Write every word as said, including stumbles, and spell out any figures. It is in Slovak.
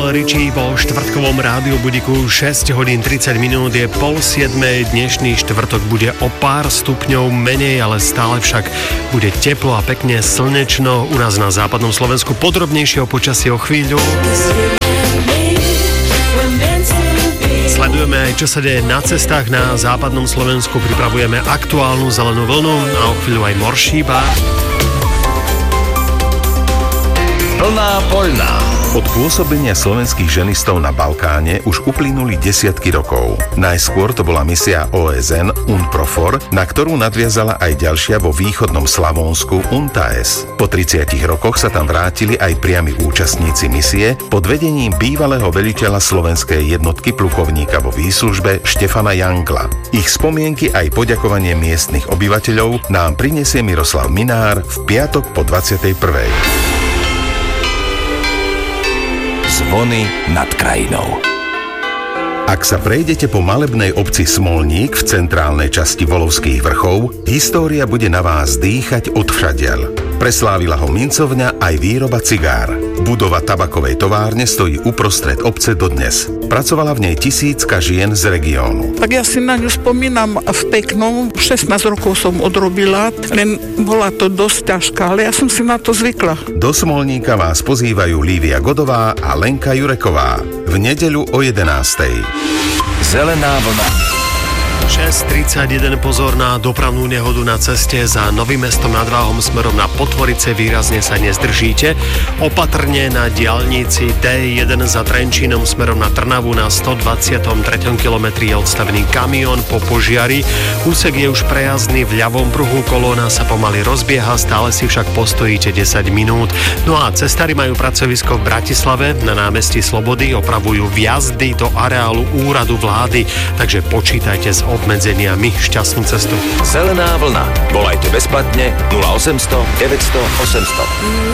Lionel Richie po štvrtkovom rádiu budíku šesť hodín tridsať minút, je pol siedmej, dnešný štvrtok bude o pár stupňov menej, ale stále však bude teplo a pekne slnečno u nás na západnom Slovensku. Podrobnejšie o počasí o chvíľu. Sledujeme aj, čo sa deje na cestách na západnom Slovensku, pripravujeme aktuálnu zelenú vlnu a o chvíľu aj moršíba. Plná poľná. Od pôsobenia slovenských ženistov na Balkáne už uplynuli desiatky rokov. Najskôr to bola misia ó es en UNPROFOR, na ktorú nadviazala aj ďalšia vo východnom Slavónsku UNTAES. Po tridsiatich rokoch sa tam vrátili aj priami účastníci misie pod vedením bývalého veliteľa slovenskej jednotky plukovníka vo výslužbe Štefana Jangla. Ich spomienky aj poďakovanie miestnych obyvateľov nám prinesie Miroslav Minár v piatok po dvadsiatej prvej. Zvony nad krajinou. Ak sa prejdete po malebnej obci Smolník v centrálnej časti Volovských vrchov, história bude na vás dýchať odvšadiaľ. Preslávila ho mincovňa aj výroba cigár. Budova tabakovej továrne stojí uprostred obce dodnes. Pracovala v nej tisícka žien z regiónu. Tak ja si na ňu spomínam v peknom. šestnásť rokov som odrobila, len bola to dosť ťažká, ale ja som si na to zvykla. Do Smolníka vás pozývajú Lívia Godová a Lenka Jureková. V nedeľu o jedenástej. Zelená vlna. šesť tridsaťjeden, pozor na dopravnú nehodu na ceste za Novým Mestom nad Váhom smerom na Potvorice, výrazne sa nezdržíte. Opatrne na diaľnici dé jeden za Trenčínom smerom na Trnavu na stodvadsiatom treťom kilometri je odstavený kamión po požiari. Úsek je už prejazdný v ľavom pruhu, kolóna sa pomaly rozbieha, stále si však postojíte desať minút. No a cestári majú pracovisko v Bratislave na námestí Slobody, opravujú vjazdy do areálu úradu vlády, takže počítajte s obmedzeniami. Šťastnú cestu. Zelená vlna. Volajte bezplatne nula osemsto deväťsto osemsto.